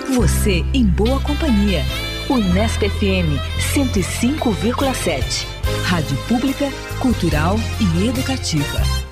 Você em boa companhia. Unesp FM 105,7. Rádio pública, cultural e educativa.